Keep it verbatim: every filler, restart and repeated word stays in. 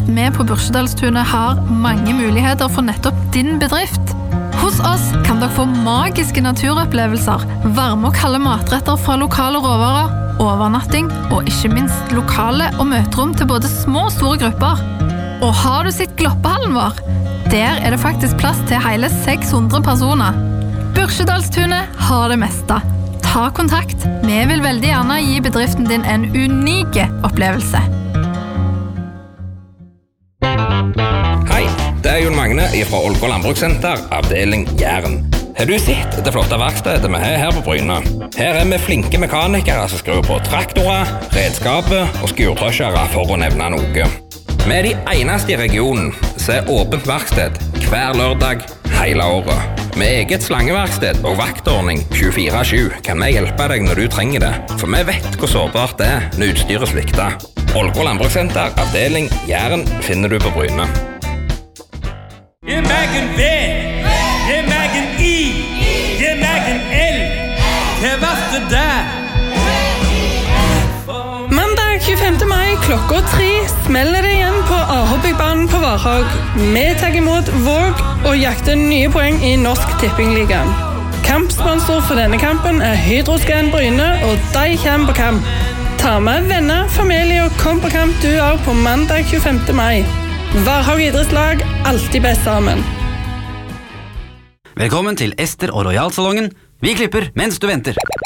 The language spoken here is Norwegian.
at vi på Burskedalstunet har mange muligheter for nettopp din bedrift. Hos oss kan dere få magiske naturopplevelser, varme og kalde matretter fra lokale råvarer, overnatting og ikke minst lokale og møterom til både små og store grupper. Og har du sett Gloppehallen vår? Der er det faktisk plass til hele seks hundre personer. Burskedalstunet har det meste. Ta kontakt. Vi vil veldig gjerne gi bedriften din en unike opplevelse. Hei, det er Jon Magne fra Ålgård Landbrukssenter, avdeling Jæren. Har du sett det flotte verkstedet vi har her på Bryne? Her er vi flinke mekanikere som skrur på traktorer, redskaper og skurtrøsjere for å nevne noe. Vi er de eneste i regionen som er åpent verksted hver lørdag hele året. Med eget slangeverksted og vaktordning tjuefire sju kan vi hjelpe deg når du trenger det, for vi vet hvor sårbart det er når utstyret svikter. Ålgård Landbrukssenter, avdeling Jæren, finner du på Bryne. Gi meg en V, gi meg en I, gi meg en L. Hva var det der? Mandag tjuefemte mai klokka tre smeller det igjen på A-hobbygbanen på Varhaug. Vi tar imot Våg og jakter nye poeng i Norsk Tippingligaen. Kampsponsor for denne kampen er Hydroscan Bryne, og de kommer på kamp. Ta med venner, familie og kom på kamp du er på mandag tjuefemte mai. Varhaug idrettslag, alltid best sammen. Velkommen til Ester og Royal-salongen. Vi klipper mens du venter.